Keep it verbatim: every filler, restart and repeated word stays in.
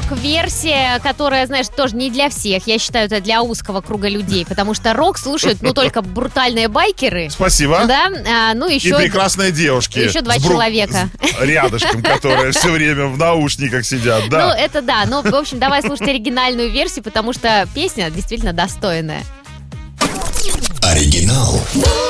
рок-версия, которая, знаешь, тоже не для всех. Я считаю, это для узкого круга людей, потому что рок слушают, ну, только брутальные байкеры. Спасибо. Да, а, ну, еще... И прекрасные девушки. Еще два бру... человека. Рядышком, которые все время в наушниках сидят, да. Ну, это да. Ну, в общем, давай слушать оригинальную версию, потому что песня действительно достойная. Оригинал.